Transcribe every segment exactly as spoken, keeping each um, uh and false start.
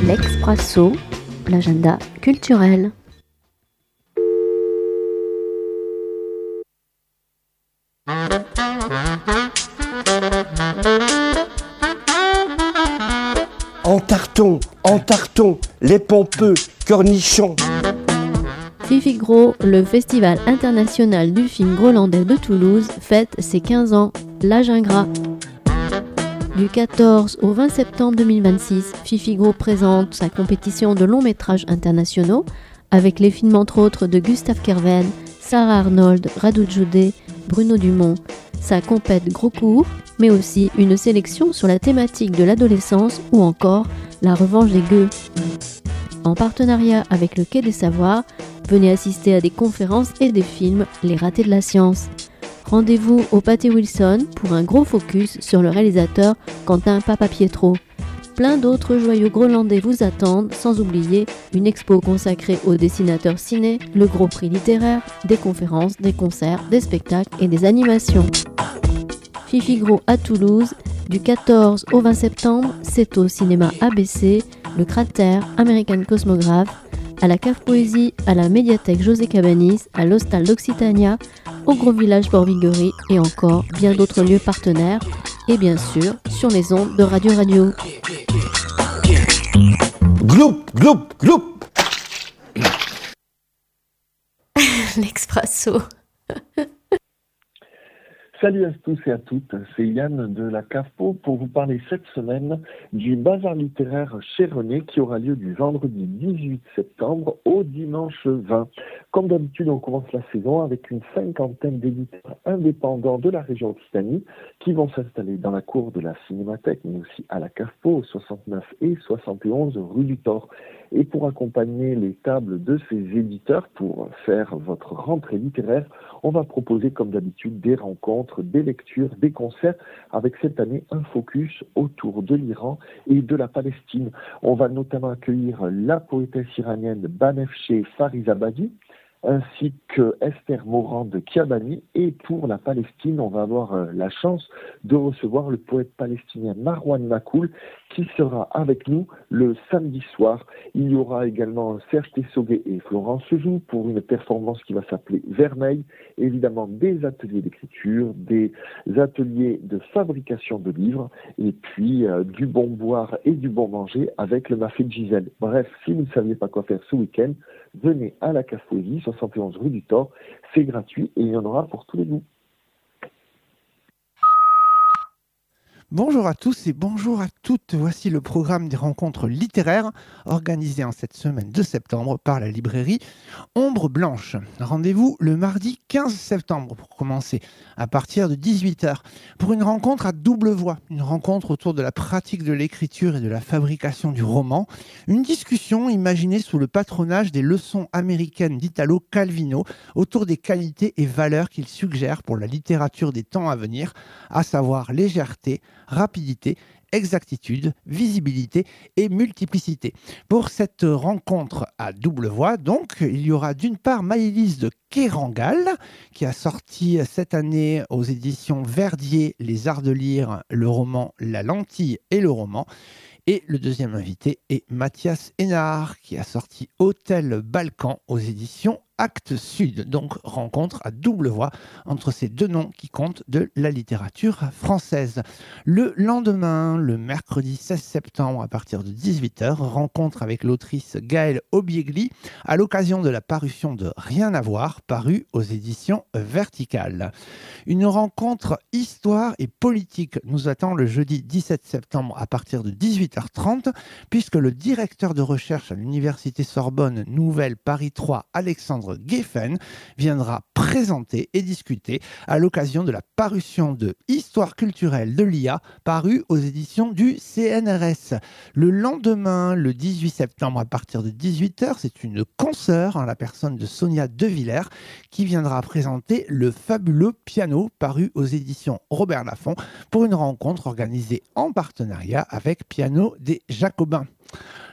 L'Expresso, l'agenda culturel. En tarton, en tarton, les pompeux, cornichons. Fifigro, le festival international du film grolandais de Toulouse, fête ses quinze ans, l'âge ingrat. Du quatorze au vingt septembre deux mille vingt-six, Fifigro présente sa compétition de longs métrages internationaux avec les films entre autres de Gustave Kerven, Sarah Arnold, Radu Jude, Bruno Dumont. Sa compète gros court, mais aussi une sélection sur la thématique de l'adolescence ou encore la revanche des gueux. En partenariat avec le Quai des Savoirs, venez assister à des conférences et des films Les Ratés de la Science. Rendez-vous au Pâté Wilson pour un gros focus sur le réalisateur Quentin Papapietro. Plein d'autres joyaux grolandais vous attendent, sans oublier une expo consacrée aux dessinateurs ciné, le gros prix littéraire, des conférences, des concerts, des spectacles et des animations. Fifigro à Toulouse, du quatorze au vingt septembre, c'est au cinéma A B C, le Cratère, American Cosmographe, à la Cave Poésie, à la médiathèque José Cabanis, à l'Hostal d'Occitania, au Gros Village Port-Viguerie et encore bien d'autres lieux partenaires, et bien sûr sur les ondes de Radio Radio. Gloup, gloup, gloup. L'Expresso. Salut à tous et à toutes, c'est Yann de la CAFPO pour vous parler cette semaine du bazar littéraire chez René qui aura lieu du vendredi dix-huit septembre au dimanche vingt. Comme d'habitude, on commence la saison avec une cinquantaine d'éditeurs indépendants de la région Occitanie qui vont s'installer dans la cour de la Cinémathèque, mais aussi à la CAFPO au soixante-neuf et soixante et onze rue du Thor. Et pour accompagner les tables de ces éditeurs, pour faire votre rentrée littéraire, on va proposer comme d'habitude des rencontres, des lectures, des concerts, avec cette année un focus autour de l'Iran et de la Palestine. On va notamment accueillir la poétesse iranienne Banefsheh Farizabadi, ainsi que Esther Morand de Kiabani. Et pour la Palestine, on va avoir euh, la chance de recevoir le poète palestinien Marwan Makoul qui sera avec nous le samedi soir. Il y aura également Serge Tessoguet et Florence Joux pour une performance qui va s'appeler Vermeil. Évidemment, des ateliers d'écriture, des ateliers de fabrication de livres, et puis euh, du bon boire et du bon manger avec le Mafé de Gisèle. Bref, si vous ne saviez pas quoi faire ce week-end, venez à la Cave Poésie, soixante et onze rue du Thor. C'est gratuit et il y en aura pour tous les goûts. Bonjour à tous et bonjour à toutes. Voici le programme des rencontres littéraires organisées en cette semaine de septembre par la librairie Ombre Blanche. Rendez-vous le mardi quinze septembre pour commencer à partir de dix-huit heures pour une rencontre à double voix, une rencontre autour de la pratique de l'écriture et de la fabrication du roman, une discussion imaginée sous le patronage des leçons américaines d'Italo Calvino autour des qualités et valeurs qu'il suggère pour la littérature des temps à venir, à savoir légèreté, rapidité, exactitude, visibilité et multiplicité. Pour cette rencontre à double voix, donc, il y aura d'une part Maëlys de Kerangal, qui a sorti cette année aux éditions Verdier Les Arts de lire, le roman La Lentille et le roman. Et le deuxième invité est Mathias Hénard, qui a sorti Hôtel Balkan aux éditions Actes Sud. Donc, rencontre à double voix entre ces deux noms qui comptent de la littérature française. Le lendemain, le mercredi seize septembre, à partir de dix-huit heures, rencontre avec l'autrice Gaëlle Obiegli à l'occasion de la parution de Rien à voir, paru aux éditions Verticales. Une rencontre histoire et politique nous attend le jeudi dix-sept septembre à partir de dix-huit heures trente, puisque le directeur de recherche à l'Université Sorbonne Nouvelle Paris trois, Alexandre Geffen, viendra présenter et discuter à l'occasion de la parution de Histoire culturelle de l'I A, paru aux éditions du C N R S. Le lendemain, le dix-huit septembre, à partir de dix-huit heures, c'est une consoeur en la personne de Sonia De Villers qui viendra présenter Le fabuleux piano, paru aux éditions Robert Laffont, pour une rencontre organisée en partenariat avec Piano des Jacobins.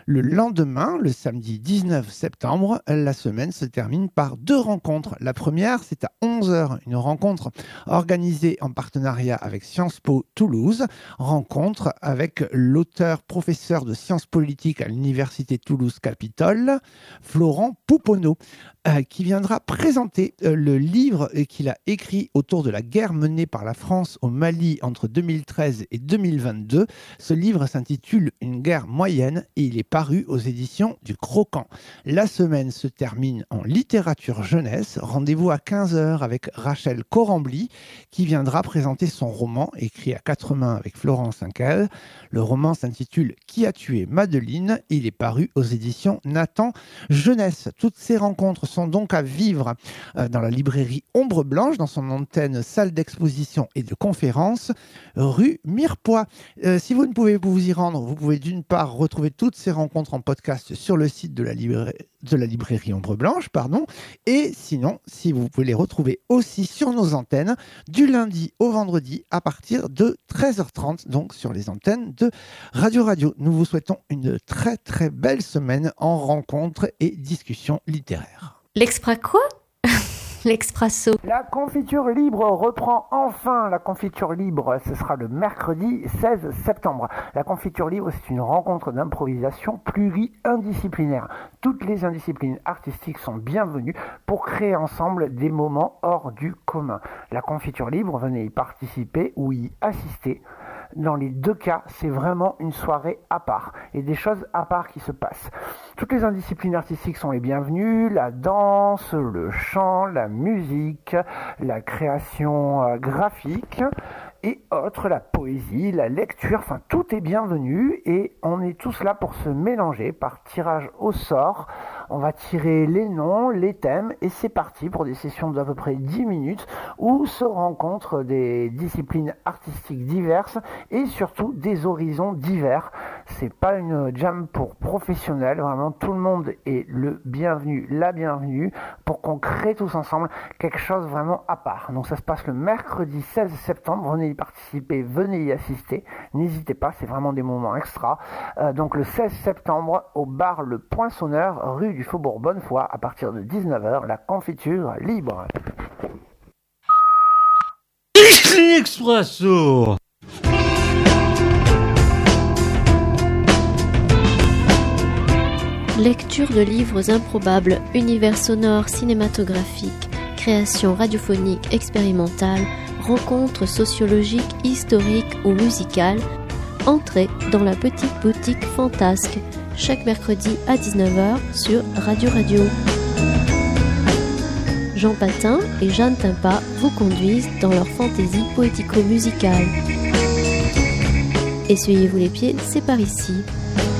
Le lendemain, le samedi dix-neuf septembre, la semaine se termine par deux rencontres. La première, c'est à onze heures, une rencontre organisée en partenariat avec Sciences Po Toulouse, rencontre avec l'auteur professeur de sciences politiques à l'Université Toulouse-Capitole, Florent Pouponneau, euh, qui viendra présenter euh, le livre qu'il a écrit autour de la guerre menée par la France au Mali entre deux mille treize et deux mille vingt-deux. Ce livre s'intitule « Une guerre moyenne » et il est paru aux éditions du Croquant. La semaine se termine en littérature jeunesse. Rendez-vous à quinze heures avec Rachel Corambly qui viendra présenter son roman écrit à quatre mains avec Florence Inkel. Le roman s'intitule « Qui a tué Madeleine ?» Il est paru aux éditions Nathan Jeunesse. Toutes ces rencontres sont donc à vivre dans la librairie Ombre Blanche, dans son antenne salle d'exposition et de conférence, rue Mirepoix. Euh, si vous ne pouvez vous y rendre, vous pouvez d'une part retrouver toutes ces rencontres en podcast sur le site de la, libra... de la librairie Ombre Blanche, pardon, et sinon, si vous pouvez les retrouver aussi sur nos antennes du lundi au vendredi à partir de treize heures trente, donc sur les antennes de Radio Radio. Nous vous souhaitons une très très belle semaine en rencontres et discussions littéraires. L'expra quoi? L'expresso. La confiture libre reprend enfin. La confiture libre, ce sera le mercredi seize septembre. La confiture libre, c'est une rencontre d'improvisation pluri-indisciplinaire. Toutes les indisciplines artistiques sont bienvenues pour créer ensemble des moments hors du commun. La confiture libre, venez y participer ou y assister. Dans les deux cas, c'est vraiment une soirée à part et des choses à part qui se passent. Toutes les indisciplines artistiques sont les bienvenues, la danse, le chant, la musique, la création euh, graphique et autres, la poésie, la lecture, enfin tout est bienvenu et on est tous là pour se mélanger par tirage au sort. On va tirer les noms, les thèmes et c'est parti pour des sessions d'à peu près dix minutes où se rencontrent des disciplines artistiques diverses et surtout des horizons divers. C'est pas une jam pour professionnels, vraiment tout le monde est le bienvenu, la bienvenue pour qu'on crée tous ensemble quelque chose vraiment à part. Donc ça se passe le mercredi seize septembre, venez y participer, venez y assister, n'hésitez pas, c'est vraiment des moments extra. Euh, donc le seize septembre au bar Le Poinçonneur, rue du Faubourg Bonnefoy, à partir de dix-neuf heures, la confiture libre. Expresso. Lecture de livres improbables, univers sonore cinématographique, création radiophonique expérimentale, rencontres sociologiques, historiques ou musicales, entrez dans la petite boutique fantasque, chaque mercredi à dix-neuf heures sur Radio Radio. Jean Patin et Jeanne Timpa vous conduisent dans leur fantaisie poético-musicale. Essuyez-vous les pieds, c'est par ici.